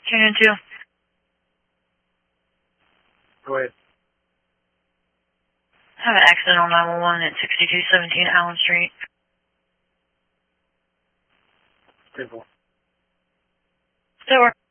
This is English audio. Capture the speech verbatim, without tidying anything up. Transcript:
Union two. Go ahead. I have an accident on nine one one at sixty-two seventeen Allen Street. Simple. Still working.